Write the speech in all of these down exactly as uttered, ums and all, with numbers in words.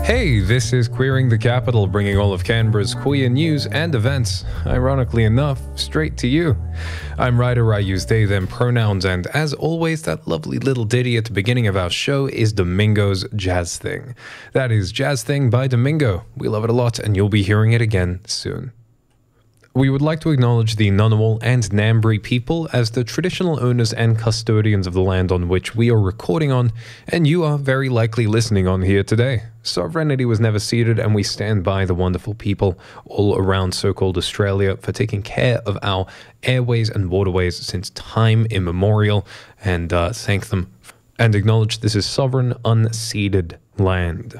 Hey, this is Queering the Capital, bringing all of Canberra's queer news and events, ironically enough, straight to you. I'm Ryder, I use they, them pronouns, and as always, that lovely little ditty at the beginning of our show is Domingo's Jazz Thing. That is Jazz Thing by Domingo. We love it a lot, and you'll be hearing it again soon. We would like to acknowledge the Ngunnawal and Ngambri people as the traditional owners and custodians of the land on which we are recording on, and you are very likely listening on here today. Sovereignty was never ceded, and we stand by the wonderful people all around so-called Australia for taking care of our airways and waterways since time immemorial, and uh, thank them and acknowledge this is sovereign, unceded land.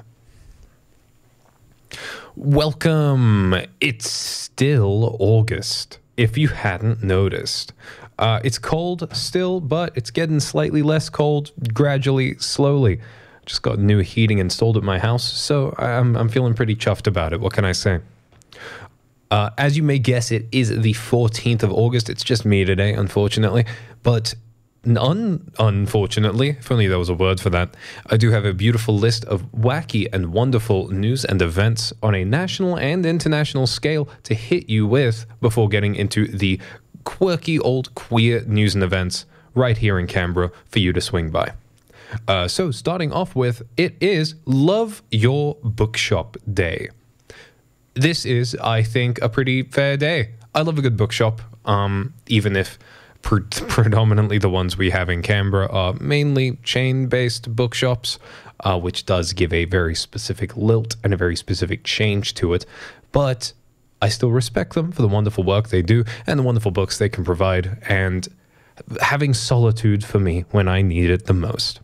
Welcome. It's still August, if you hadn't noticed. Uh, it's cold still, but it's getting slightly less cold, gradually, slowly. Just got new heating installed at my house, so I'm, I'm feeling pretty chuffed about it. What can I say? Uh, as you may guess, it is the fourteenth of August. It's just me today, unfortunately. But un unfortunately, if only there was a word for that, I do have a beautiful list of wacky and wonderful news and events on a national and international scale to hit you with before getting into the quirky old queer news and events right here in Canberra for you to swing by. Uh, so starting off with, it is Love Your Bookshop Day. This is, I think, a pretty fair day. I love a good bookshop, um, even if pre predominantly the ones we have in Canberra are mainly chain-based bookshops, uh, which does give a very specific lilt and a very specific change to it. But I still respect them for the wonderful work they do and the wonderful books they can provide, and having solitude for me when I need it the most.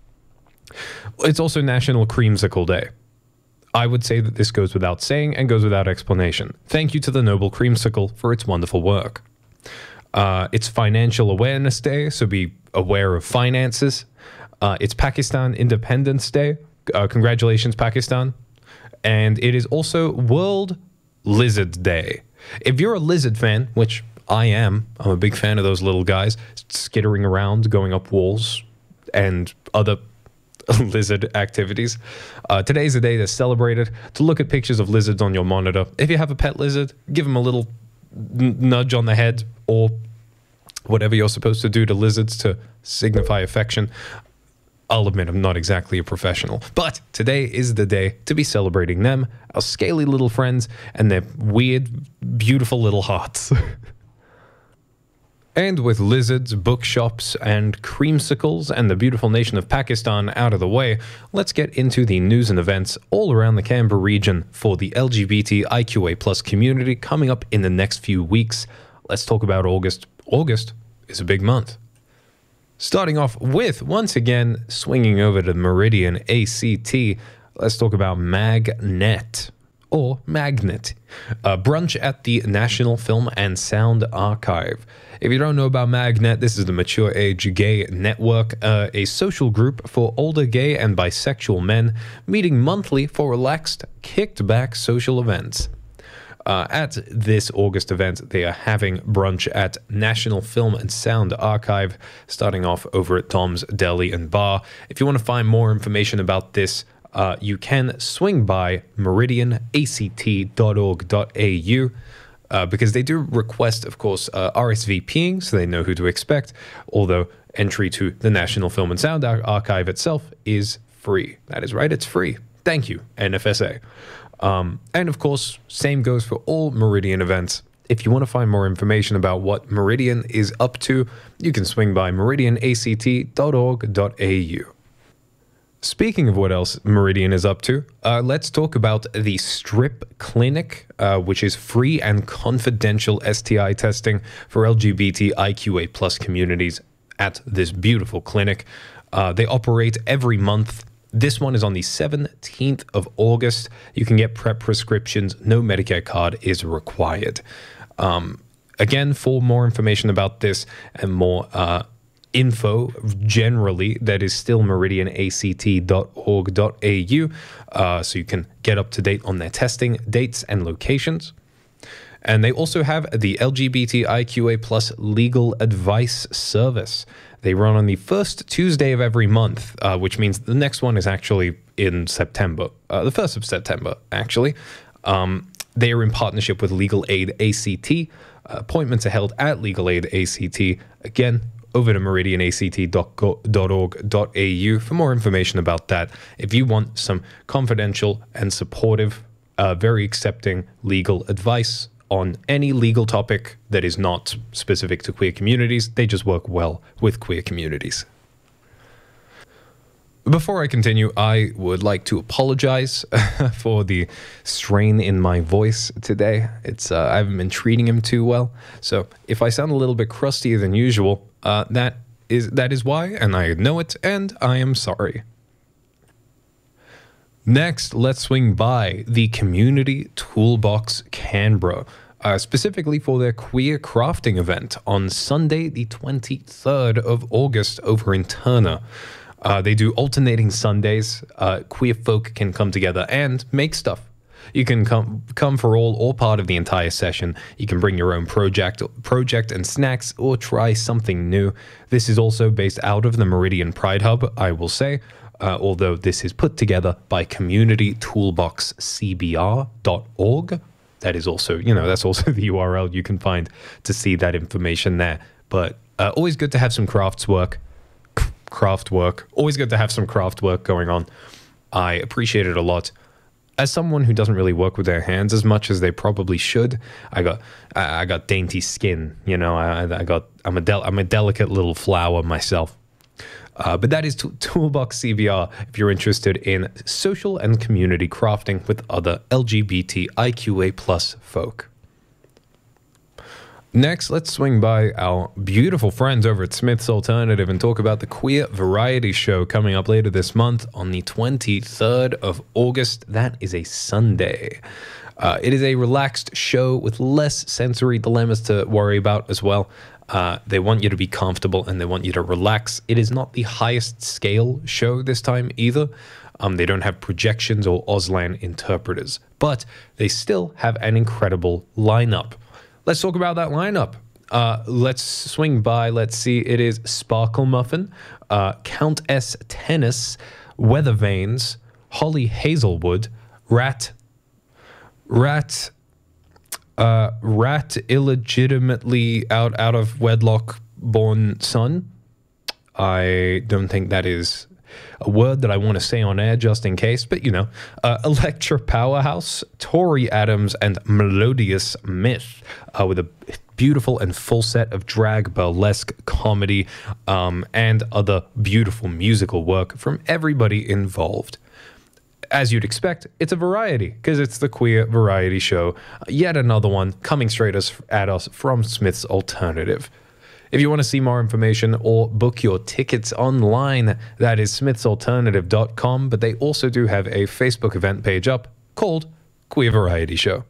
It's also National Creamsicle Day. I would say that this goes without saying and goes without explanation. Thank you to the Noble Creamsicle for its wonderful work. Uh, it's Financial Awareness Day, so be aware of finances. Uh, it's Pakistan Independence Day. Uh, congratulations, Pakistan. And it is also World Lizard Day. If you're a lizard fan, which I am, I'm a big fan of those little guys skittering around, going up walls, and other lizard activities. Uh, today's the day to celebrate it, to look at pictures of lizards on your monitor. If you have a pet lizard, give them a little n nudge on the head or whatever you're supposed to do to lizards to signify affection. I'll admit I'm not exactly a professional, but today is the day to be celebrating them, our scaly little friends, and their weird, beautiful little hearts. And with lizards, bookshops, and creamsicles, and the beautiful nation of Pakistan out of the way, let's get into the news and events all around the Canberra region for the L G B T I Q A plus community coming up in the next few weeks. Let's talk about August. August is a big month. Starting off with, once again, swinging over to Meridian A C T, let's talk about Magnet. Or Magnet, a brunch at the National Film and Sound Archive. If you don't know about Magnet, this is the Mature Age Gay Network, uh, a social group for older gay and bisexual men, meeting monthly for relaxed, kicked-back social events. Uh, at this August event, they are having brunch at National Film and Sound Archive, starting off over at Tom's Deli and Bar. If you want to find more information about this, Uh, you can swing by meridian A C T dot org dot A U uh, because they do request, of course, uh, R S V P ing so they know who to expect, although entry to the National Film and Sound Ar Archive itself is free. That is right, it's free. Thank you, N F S A. Um, and of course, same goes for all Meridian events. If you want to find more information about what Meridian is up to, you can swing by meridian A C T dot org dot A U. Speaking of what else Meridian is up to, uh, let's talk about the Strip Clinic, uh, which is free and confidential S T I testing for L G B T I Q A plus communities at this beautiful clinic. Uh, they operate every month. This one is on the seventeenth of August. You can get PrEP prescriptions. No Medicare card is required. Um, again, for more information about this and more uh, info generally, that is still meridian A C T dot org dot A U, uh, so you can get up to date on their testing dates and locations. And they also have the L G B T I Q A plus legal advice service. They run on the first Tuesday of every month, uh, which means the next one is actually in September, uh, the first of September, actually. Um, they are in partnership with Legal Aid A C T. Uh, appointments are held at Legal Aid A C T. Again, over to meridian a c t dot org dot a u for more information about that. If you want some confidential and supportive, uh, very accepting legal advice on any legal topic that is not specific to queer communities, they just work well with queer communities. Before I continue, I would like to apologize for the strain in my voice today. It's uh, I haven't been treating him too well, so if I sound a little bit crustier than usual, uh, that is that is why, and I know it, and I am sorry. Next, let's swing by the Community Toolbox Canberra, uh, specifically for their queer crafting event on Sunday, the twenty-third of August, over in Turner. Uh, they do alternating Sundays. Uh, queer folk can come together and make stuff. You can come come for all or part of the entire session. You can bring your own project, project and snacks, or try something new. This is also based out of the Meridian Pride Hub, I will say, uh, although this is put together by community toolbox c b r dot org. That is also, you know, that's also the U R L you can find to see that information there. But uh, always good to have some crafts work. Craft work. Always good to have some craft work going on. I appreciate it a lot. As someone who doesn't really work with their hands as much as they probably should, I got I, I got dainty skin. You know, I, I got I'm a del- I'm a delicate little flower myself. Uh, but that is t- Toolbox C B R if you're interested in social and community crafting with other L G B T I Q A plus folk. Next, let's swing by our beautiful friends over at Smith's Alternative and talk about the Queer Variety Show coming up later this month on the twenty-third of August. That is a Sunday. Uh, it is a relaxed show with less sensory dilemmas to worry about as well. Uh, they want you to be comfortable and they want you to relax. It is not the highest scale show this time either. Um, they don't have projections or Auslan interpreters, but they still have an incredible lineup. Let's talk about that lineup. Uh, let's swing by. Let's see. It is Sparkle Muffin, uh, Countess Tennis, Weather Vanes, Holly Hazelwood, Rat, Rat, uh, Rat illegitimately out out of wedlock born son. I don't think that is a word that I want to say on air just in case, but you know, uh, Electra Powerhouse, Tori Adams, and Melodious Myth, uh, with a beautiful and full set of drag, burlesque, comedy, um, and other beautiful musical work from everybody involved. As you'd expect, it's a variety, because it's the Queer Variety Show. Yet another one coming straight us, at us from Smith's Alternative. If you want to see more information or book your tickets online, that is smiths alternative dot com, but they also do have a Facebook event page up called Queer Variety Show.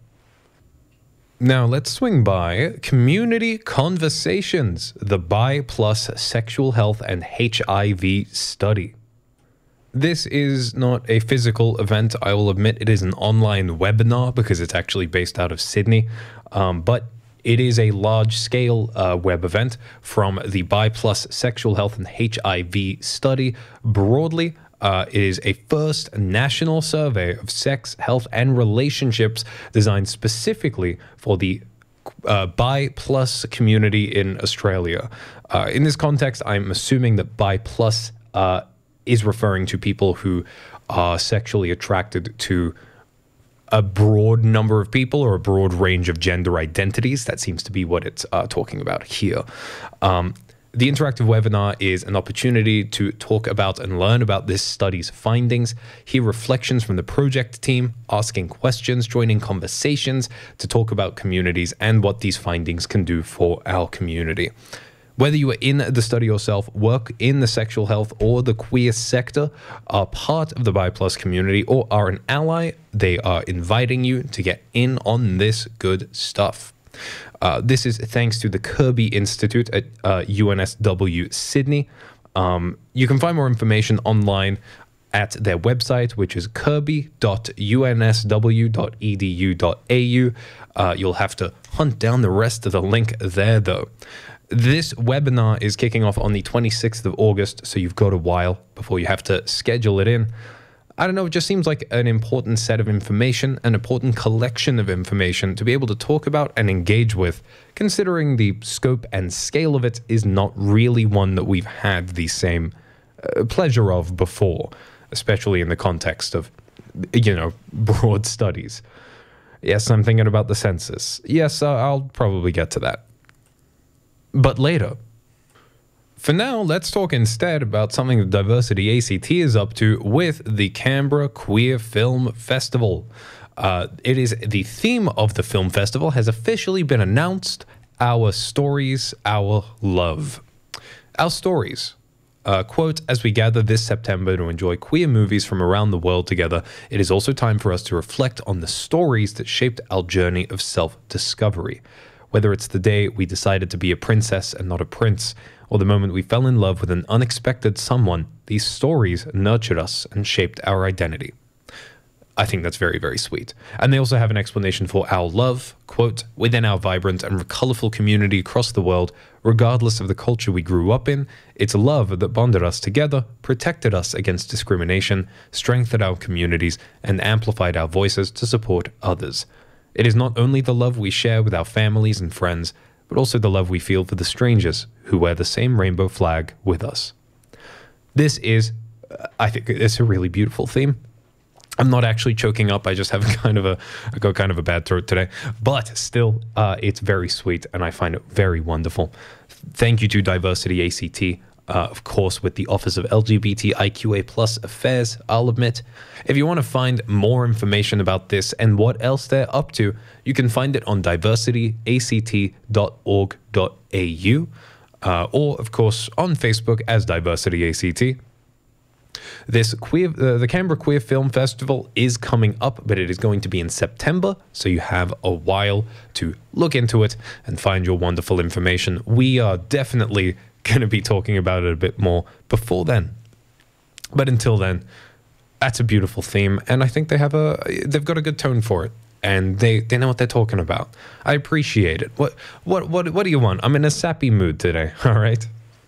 Now let's swing by Community Conversations, the Bi Plus Sexual Health and H I V Study. This is not a physical event. I will admit it is an online webinar because it's actually based out of Sydney, um, but it is a large-scale uh, web event from the Bi Plus Sexual Health and H I V Study. Broadly, uh, it is a first national survey of sex, health, and relationships designed specifically for the uh, Bi Plus community in Australia. Uh, in this context, I'm assuming that Bi Plus uh, is referring to people who are sexually attracted to a broad number of people or a broad range of gender identities. That seems to be what it's uh, talking about here. Um, the interactive webinar is an opportunity to talk about and learn about this study's findings, hear reflections from the project team, asking questions, joining conversations to talk about communities and what these findings can do for our community. Whether you are in the study yourself, work in the sexual health or the queer sector, are part of the Bi Plus community, or are an ally, they are inviting you to get in on this good stuff. Uh, this is thanks to the Kirby Institute at uh, U N S W Sydney. Um, you can find more information online at their website, which is kirby dot u n s w dot e d u dot a u. Uh, you'll have to hunt down the rest of the link there, though. This webinar is kicking off on the twenty-sixth of August, so you've got a while before you have to schedule it in. I don't know, it just seems like an important set of information, an important collection of information to be able to talk about and engage with, considering the scope and scale of it is not really one that we've had the same uh, pleasure of before, especially in the context of, you know, broad studies. Yes, I'm thinking about the census. Yes, uh, I'll probably get to that. But later. For now, let's talk instead about something that Diversity A C T is up to with the Canberra Queer Film Festival. Uh, it is the theme of the film festival has officially been announced. Our stories, our love. Our stories. Uh, quote, as we gather this September to enjoy queer movies from around the world together, it is also time for us to reflect on the stories that shaped our journey of self-discovery. Whether it's the day we decided to be a princess and not a prince, or the moment we fell in love with an unexpected someone, these stories nurtured us and shaped our identity. I think that's very, very sweet. And they also have an explanation for our love, quote, within our vibrant and colorful community across the world, regardless of the culture we grew up in, it's love that bonded us together, protected us against discrimination, strengthened our communities, and amplified our voices to support others. It is not only the love we share with our families and friends, but also the love we feel for the strangers who wear the same rainbow flag with us. This is, uh, I think it's a really beautiful theme. I'm not actually choking up. I just have kind of a, I got kind of a bad throat today, but still, uh, it's very sweet and I find it very wonderful. Thank you to Diversity A C T. Uh, of course, with the Office of L G B T I Q A plus Affairs, I'll admit. If you want to find more information about this and what else they're up to, you can find it on diversity a c t dot org dot a u, uh, or, of course, on Facebook as Diversity A C T. This queer, uh, the Canberra Queer Film Festival is coming up, but it is going to be in September, so you have a while to look into it and find your wonderful information. We are definitely going to be talking about it a bit more before then. But until then, that's a beautiful theme, and I think they have a they've got a good tone for it, and they they know what they're talking about. I appreciate it. What what what what do you want? I'm in a sappy mood today. All right.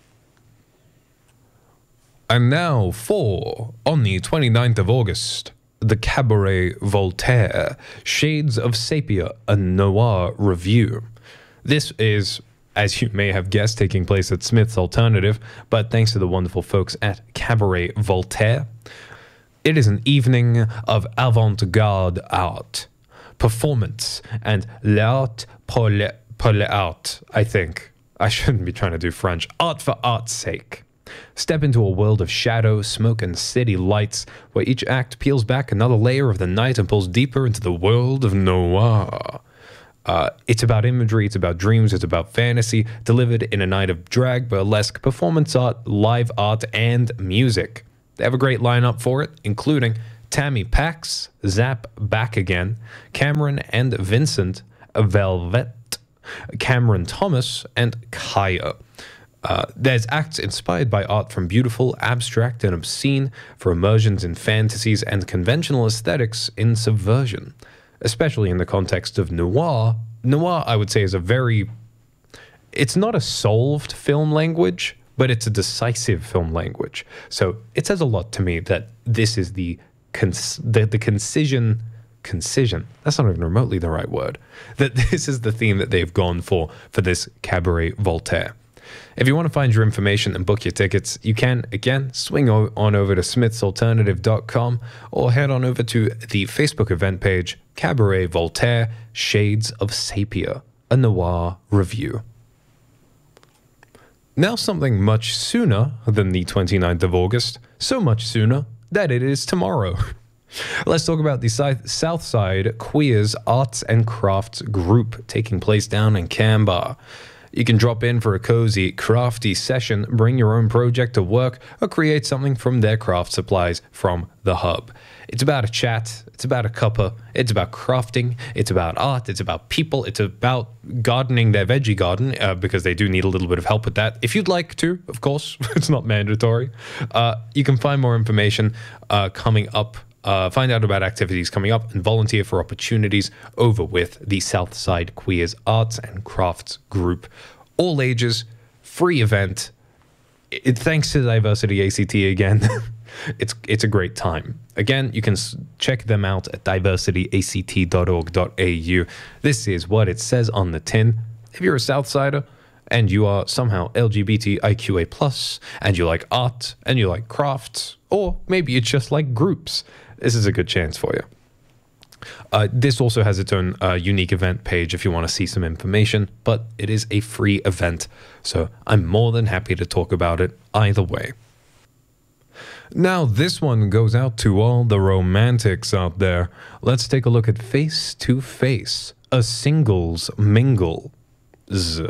And now for on the twenty-ninth of August, the Cabaret Voltaire Shades of Sepia, a noir review. This is, as you may have guessed, taking place at Smith's Alternative, but thanks to the wonderful folks at Cabaret Voltaire, it is an evening of avant-garde art, performance, and l'art pour l'art, I think. I shouldn't be trying to do French. Art for art's sake. Step into a world of shadow, smoke, and city lights, where each act peels back another layer of the night and pulls deeper into the world of noir. Uh, it's about imagery, it's about dreams, it's about fantasy, delivered in a night of drag, burlesque, performance art, live art, and music. They have a great lineup for it, including Tammy Pax, Zap Back Again, Cameron and Vincent, Velvet, Cameron Thomas, and Kaya. Uh, there's acts inspired by art from beautiful, abstract, and obscene, for immersions in fantasies and conventional aesthetics in subversion. Especially in the context of noir. Noir, I would say, is a very... It's not a solved film language, but it's a decisive film language. So it says a lot to me that this is the cons- the, the concision... Concision? That's not even remotely the right word. That this is the theme that they've gone for for this Cabaret Voltaire. If you want to find your information and book your tickets, you can, again, swing o- on over to smiths alternative dot com or head on over to the Facebook event page, Cabaret Voltaire Shades of Sepia, a noir review. Now something much sooner than the twenty-ninth of August, so much sooner that it is tomorrow. Let's talk about the Southside Queers Arts and Crafts Group taking place down in Canberra. You can drop in for a cozy, crafty session, bring your own project to work, or create something from their craft supplies from the hub. It's about a chat, it's about a cuppa, it's about crafting, it's about art, it's about people, it's about gardening their veggie garden, uh, because they do need a little bit of help with that. If you'd like to, of course, it's not mandatory. Uh, you can find more information uh, coming up. Uh, find out about activities coming up and volunteer for opportunities over with the Southside Queers Arts and Crafts Group. All ages, free event. It, thanks to Diversity A C T again. It's it's a great time. Again, you can check them out at diversity a c t dot org dot a u. This is what it says on the tin. If you're a Southsider and you are somehow L G B T I Q A plus, and you like art, and you like crafts, or maybe you just like groups, this is a good chance for you. Uh, this also has its own uh, unique event page if you want to see some information, but it is a free event, so I'm more than happy to talk about it either way. Now, this one goes out to all the romantics out there. Let's take a look at Face to Face, a singles mingle. Z.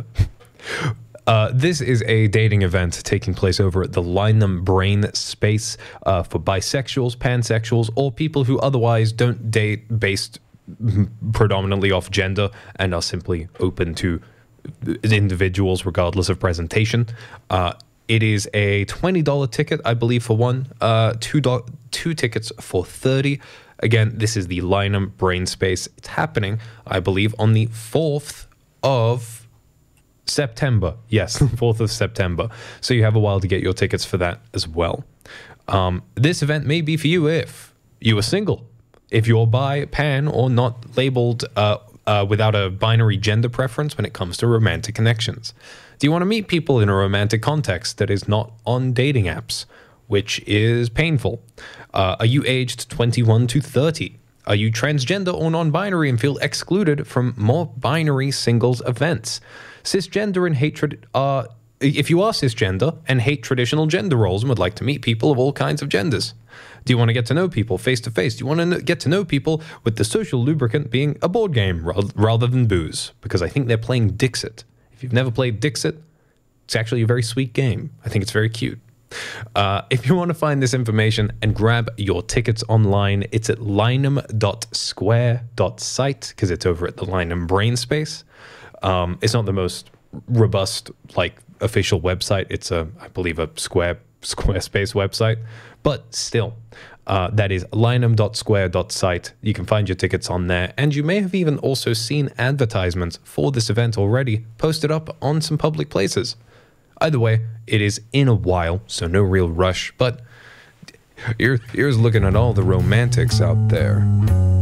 Uh, this is a dating event taking place over at the Lynham Brain Space uh, for bisexuals, pansexuals, or people who otherwise don't date based predominantly off gender and are simply open to individuals regardless of presentation. Uh, it is a twenty dollar ticket, I believe, for one, uh, two, do- two tickets for thirty dollars. Again, this is the Lynham Brain Space. It's happening, I believe, on the fourth of September. Yes, fourth of September. So you have a while to get your tickets for that as well. Um, this event may be for you if you are single, if you're bi, pan, or not labeled uh, uh, without a binary gender preference when it comes to romantic connections. Do you want to meet people in a romantic context that is not on dating apps, which is painful? Uh, are you aged twenty-one to thirty? Are you transgender or non-binary and feel excluded from more binary singles events? Cisgender and hate trad- uh, if you are cisgender and hate traditional gender roles and would like to meet people of all kinds of genders. Do you want to get to know people face to face? Do you want to get to know people with the social lubricant being a board game rather than booze? Because I think they're playing Dixit. If you've never played Dixit, it's actually a very sweet game. I think it's very cute. Uh, if you want to find this information and grab your tickets online, it's at lynham dot square dot site because it's over at the Lynham Brain Space. Um, it's not the most robust, like, official website. It's a, I believe, a Square Squarespace website, but still, uh, that is lynham dot square dot site. You can find your tickets on there, and you may have even also seen advertisements for this event already posted up on some public places. Either way, it is in a while, so no real rush, but here's, here's looking at all the romantics out there.